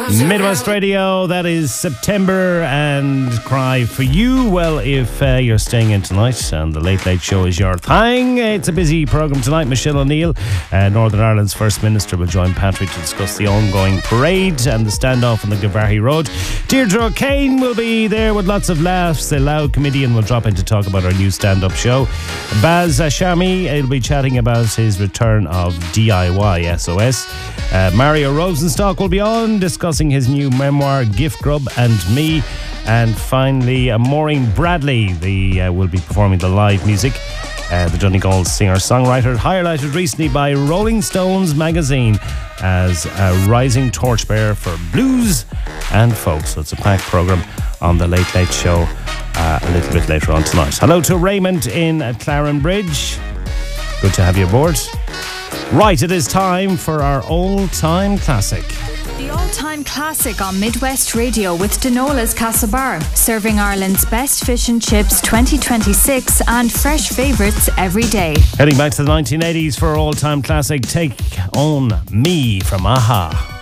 Midwest Radio, that is September and Cry for You. Well, if you're staying in tonight and the Late Late Show is your thing, it's a busy programme tonight. Michelle O'Neill, Northern Ireland's First Minister, will join Patrick to discuss the ongoing parade and the standoff on the Gavarri Road. Deirdre O'Kane will be there with lots of laughs. The Loud comedian will drop in to talk about our new stand-up show. Baz Ashami will be chatting about his return of DIY SOS. Mario Rosenstock will be on discussing his new memoir, Gift Grub and Me. And finally, Maureen Bradley will be performing the live music. The Donegal singer-songwriter, highlighted recently by Rolling Stones magazine as a rising torchbearer for blues and folk. So it's a packed programme on the Late Late Show a little bit later on tonight. Hello to Raymond in Clarenbridge. Good to have you aboard. Right, it is time for our all-time classic. The all-time classic on Midwest Radio with Denola's Castlebar, serving Ireland's best fish and chips 2026 and fresh favourites every day. Heading back to the 1980s for our all-time classic, Take On Me from Aha.